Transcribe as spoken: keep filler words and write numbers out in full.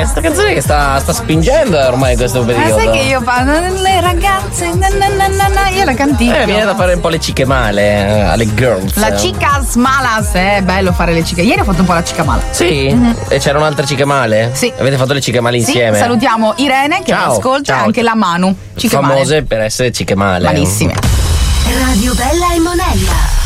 canzone, sta canzone che sta, sta spingendo ormai in questo periodo. Ma sai che io parlo le ragazze, na na na na na, io la canticchio. Eh, viene da fare un po' le ciche male alle girls. La chicas malas, è bello fare le ciche. Ieri ho fatto un po' la cica mala. Sì? Mm-hmm. E c'era un'altra ciche male? Sì. Avete fatto le ciche male insieme? Sì, salutiamo Irene che ciao, ascolta ciao. e anche la Manu. Ciche famose male. per essere ciche male. Malissime. Radio Bella e Monella.